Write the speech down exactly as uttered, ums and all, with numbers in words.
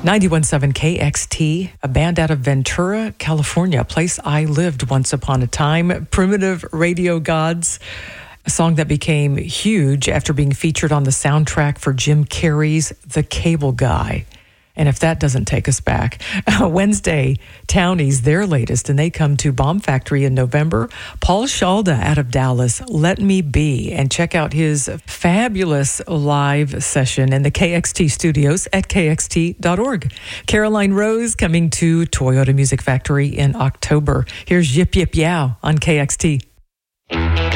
ninety-one point seven K X T, a band out of Ventura, California, a place I lived once upon a time. Primitive Radio Gods, a song that became huge after being featured on the soundtrack for Jim Carrey's The Cable Guy. And if that doesn't take us back, uh, Wednesday, Townies, their latest, and they come to Bomb Factory in November. Paul Shalda out of Dallas, Let Me Be, and check out his fabulous live session in the K X T studios at K X T dot org. Caroline Rose coming to Toyota Music Factory in October. Here's Yip Yip Yow on K X T.